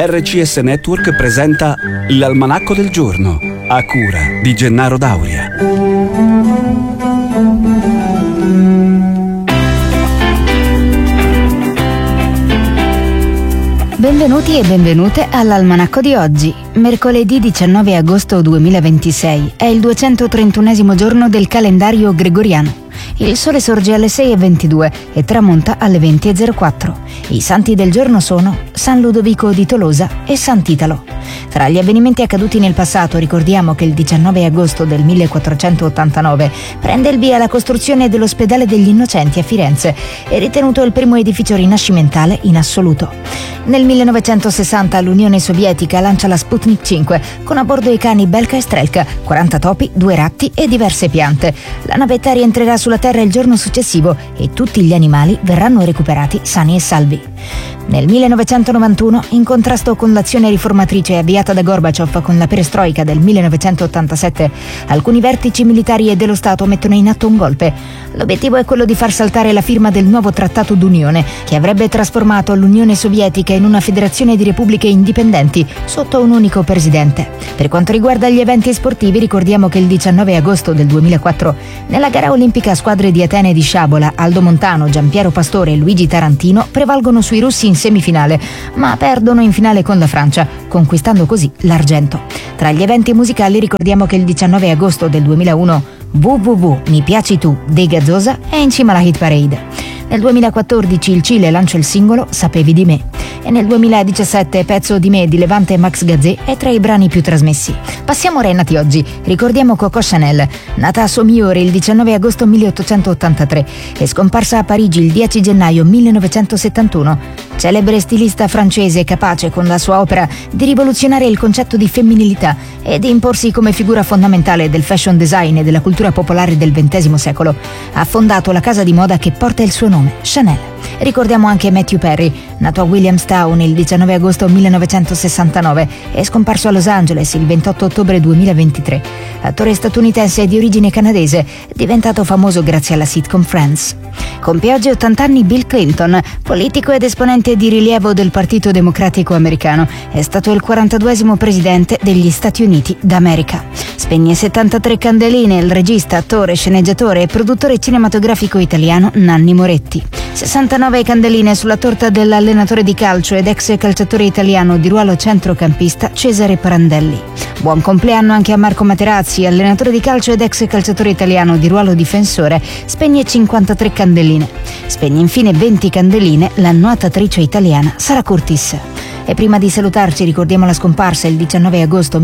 RCS Network presenta l'Almanacco del Giorno, a cura di Gennaro Dauria. Benvenuti e benvenute all'Almanacco di oggi, mercoledì 19 agosto 2026, è il 231esimo giorno del calendario gregoriano. Il sole sorge alle 6:22 e tramonta alle 20:04. I santi del giorno sono San Ludovico di Tolosa e Sant'Italo. Tra gli avvenimenti accaduti nel passato ricordiamo che il 19 agosto del 1489 prende il via la costruzione dell'Ospedale degli Innocenti a Firenze, è ritenuto il primo edificio rinascimentale in assoluto. Nel 1960 l'Unione Sovietica lancia la Sputnik 5 con a bordo i cani Belka e Strelka, 40 topi, 2 ratti e diverse piante. La navetta rientrerà sulla Terra il giorno successivo e tutti gli animali verranno recuperati sani e salvi. Nel 1991, in contrasto con l'azione riformatrice avviata da Gorbaciov con la perestroika del 1987, alcuni vertici militari e dello Stato mettono in atto un golpe. L'obiettivo è quello di far saltare la firma del nuovo trattato d'unione, che avrebbe trasformato l'Unione Sovietica in una federazione di repubbliche indipendenti sotto un unico presidente. Per quanto riguarda gli eventi sportivi, ricordiamo che il 19 agosto del 2004, nella gara olimpica a squadre di Atene di sciabola, Aldo Montano, Giampiero Pastore e Luigi Tarantino prevalgono sui russi in semifinale, ma perdono in finale con la Francia, conquistando così l'argento. Tra gli eventi musicali ricordiamo che il 19 agosto del 2001 WWW Mi piaci tu dei Gazzosa è in cima alla hit parade. Nel 2014 il Cile lancia il singolo Sapevi di me e nel 2017 Pezzo di me di Levante e Max Gazzè è tra i brani più trasmessi. Passiamo ora ai nati oggi. Ricordiamo Coco Chanel, nata a Sommiore il 19 agosto 1883 e scomparsa a Parigi il 10 gennaio 1971. Celebre stilista francese capace con la sua opera di rivoluzionare il concetto di femminilità e di imporsi come figura fondamentale del fashion design e della cultura popolare del XX secolo. Ha fondato la casa di moda che porta il suo nome, Chanel. Ricordiamo anche Matthew Perry, nato a Williamstown il 19 agosto 1969 e scomparso a Los Angeles il 28 ottobre 2023. Attore statunitense di origine canadese, diventato famoso grazie alla sitcom Friends. Compie oggi 80 anni Bill Clinton, politico ed esponente di rilievo del Partito Democratico americano. È stato il 42esimo presidente degli Stati Uniti d'America. Spegne 73 candeline il regista, attore, sceneggiatore e produttore cinematografico italiano Nanni Moretti. 69 candeline sulla torta dell'allenatore di calcio ed ex calciatore italiano di ruolo centrocampista Cesare Prandelli. Buon compleanno anche a Marco Materazzi, allenatore di calcio ed ex calciatore italiano di ruolo difensore, spegne 53 candeline. Spegne infine 20 candeline la nuotatrice italiana Sara Curtis. E prima di salutarci ricordiamo la scomparsa il 19 agosto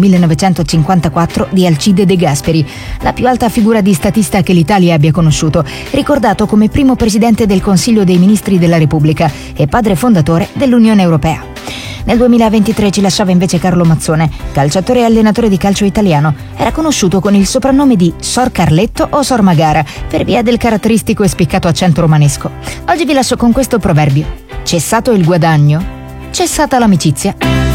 1954 di Alcide De Gasperi, la più alta figura di statista che l'Italia abbia conosciuto, ricordato come primo presidente del Consiglio dei Ministri della Repubblica e padre fondatore dell'Unione Europea. Nel 2023 ci lasciava invece Carlo Mazzone, calciatore e allenatore di calcio italiano. Era conosciuto con il soprannome di Sor Carletto o Sor Magara, per via del caratteristico e spiccato accento romanesco. Oggi vi lascio con questo proverbio: cessato il guadagno, cessata l'amicizia.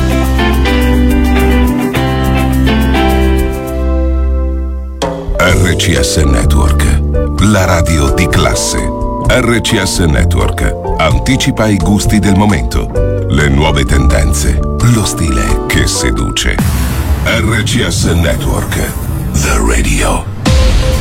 RCS Network, la radio di classe. RCS Network anticipa i gusti del momento, le nuove tendenze, lo stile che seduce. RCS Network, the radio.